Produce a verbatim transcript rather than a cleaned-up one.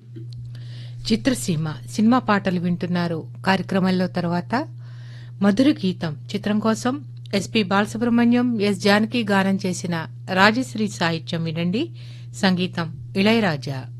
చిత్రసీమ cinema పాటలు వింటున్నారు. కార్యక్రమంలో తర్వాత మధుర గీతం చిత్రం కోసం ఎస్పి బాలసుబ్రహ్మణ్యం, ఎస్ జానకి గానం చేసిన రాజశ్రీ సాహిత్యం వినండి. సంగీతం ఇళయరాజా.